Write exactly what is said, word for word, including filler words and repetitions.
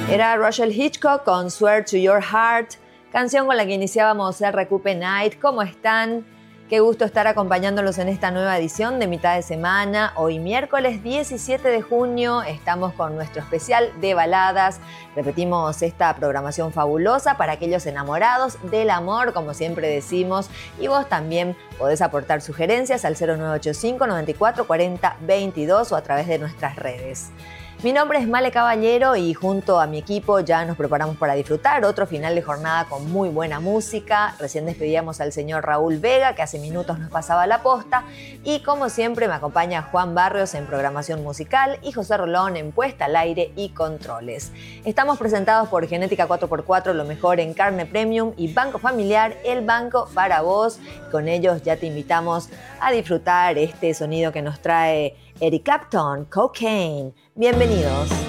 Era Rochelle Hitchcock con Swear to Your Heart, canción con la que iniciábamos el Recupe Night. ¿Cómo están? Qué gusto estar acompañándolos en esta nueva edición de mitad de semana. Hoy miércoles diecisiete de junio estamos con nuestro especial de baladas. Repetimos esta programación fabulosa para aquellos enamorados del amor, como siempre decimos. Y vos también podés aportar sugerencias al cero nueve ocho cinco, nueve cuatro cuatro cero, veintidós o a través de nuestras redes. Mi nombre es Male Caballero y junto a mi equipo ya nos preparamos para disfrutar otro final de jornada con muy buena música. Recién despedíamos al señor Raúl Vega, que hace minutos nos pasaba la posta. Y como siempre me acompaña Juan Barrios en programación musical y José Rolón en puesta al aire y controles. Estamos presentados por Genética cuatro por cuatro, lo mejor en carne premium, y Banco Familiar, el banco para vos. Con ellos ya te invitamos a disfrutar este sonido que nos trae Eric Clapton, Cocaine. Bienvenidos.